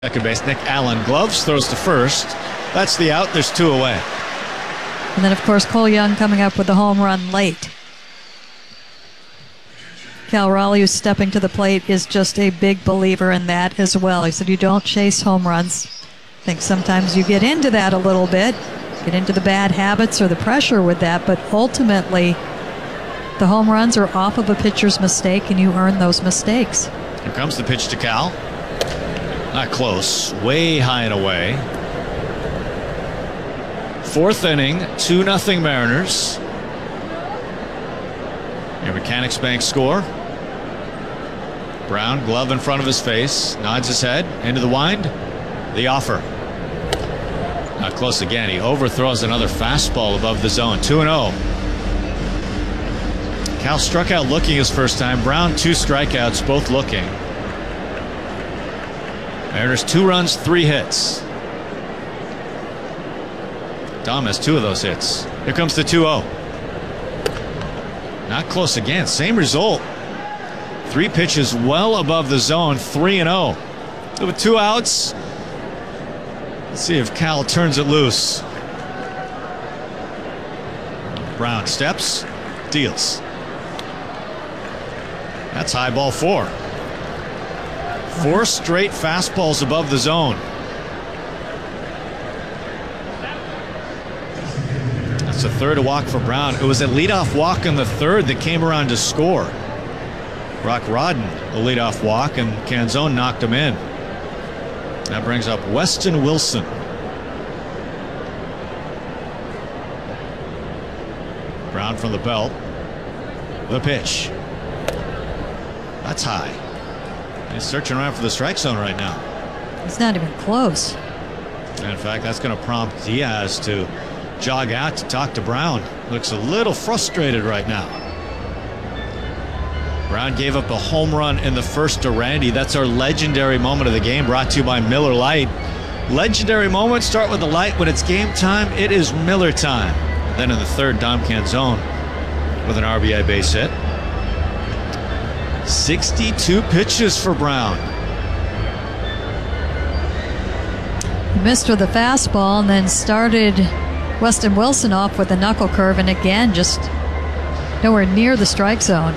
Second base, Nick Allen gloves, throws to first. That's the out. There's two away. And then, of course, Cole Young coming up with the home run late. Cal Raleigh, who's stepping to the plate, is just a big believer in that as well. He said, you don't chase home runs. I think sometimes you get into that a little bit, get into the bad habits or the pressure with that, but ultimately the home runs are off of a pitcher's mistake, and you earn those mistakes. Here comes the pitch to Cal. Not close. Way high and away. Fourth inning, 2-0 Mariners. Your Mechanics Bank score. Brown, glove in front of his face, nods his head, into the wind. The offer. Not close again. He overthrows another fastball above the zone. 2-0. Cal struck out looking his first time. Brown, 2 strikeouts, both looking. Mariners 2 runs, 3 hits. Dom has 2 of those hits. Here comes the 2-0. Not close again. Same result. 3 pitches well above the zone. 3-0. So with 2 outs, let's see if Cal turns it loose. Brown steps, deals. That's high, ball 4. 4 straight fastballs above the zone. That's the third walk for Brown. It was a leadoff walk in the third that came around to score. Brock Rodden, a leadoff walk, and Canzone knocked him in. That brings up Weston Wilson. Brown from the belt. The pitch. That's high. He's searching around for the strike zone right now. It's not even close. And in fact, that's going to prompt Diaz to jog out to talk to Brown. Looks a little frustrated right now. Brown gave up a home run in the first to Randy. That's our legendary moment of the game, brought to you by Miller Lite. Legendary moments start with the light. When it's game time, it is Miller time. Then in the third, Dom Canzone with an RBI base hit. 62 pitches for Brown. He missed with a fastball and then started Weston Wilson off with a knuckle curve, and again, just nowhere near the strike zone.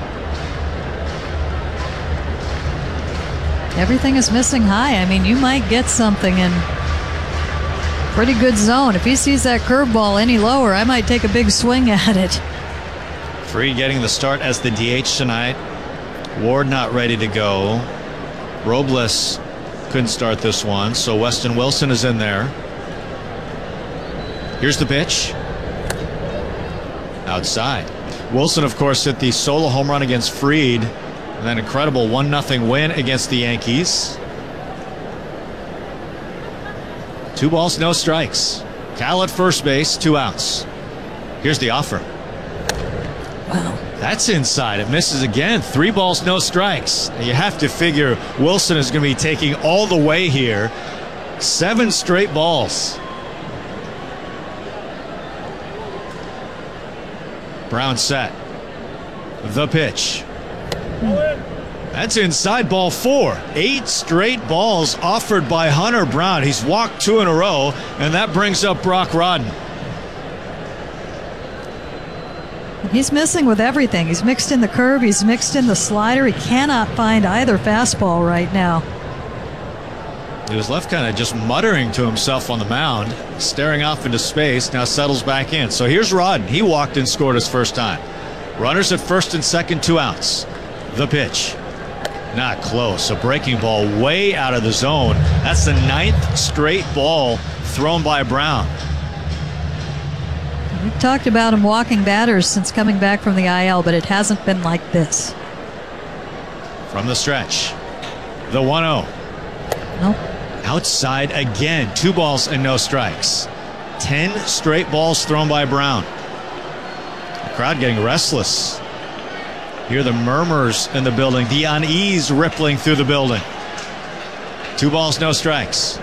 Everything is missing high. I mean, you might get something in pretty good zone. If he sees that curveball any lower, I might take a big swing at it. Free getting the start as the DH tonight. Ward not ready to go. Robles couldn't start this one, so Weston Wilson is in there. Here's the pitch. Outside. Wilson, of course, hit the solo home run against Fried, and that incredible 1-0 win against the Yankees. 2 balls, no strikes. Cal at first base, 2 outs. Here's the offer. Wow. That's inside. It misses again. 3 balls, no strikes. You have to figure Wilson is going to be taking all the way here. 7 straight balls. Brown set. The pitch. That's inside, ball 4. 8 straight balls offered by Hunter Brown. He's walked 2 in a row, and that brings up Brock Rodden. He's missing with everything. He's mixed in the curve. He's mixed in the slider. He cannot find either fastball right now. He was left kind of just muttering to himself on the mound, staring off into space, now settles back in. So here's Rodden. He walked and scored his first time. Runners at first and second, 2 outs. The pitch. Not close. A breaking ball way out of the zone. That's the 9th straight ball thrown by Brown. We've talked about him walking batters since coming back from the IL, but it hasn't been like this. From the stretch. The 1-0. Nope. Outside again. 2 balls and no strikes. 10 straight balls thrown by Brown. The crowd getting restless. Hear the murmurs in the building. The unease rippling through the building. 2 balls, no strikes.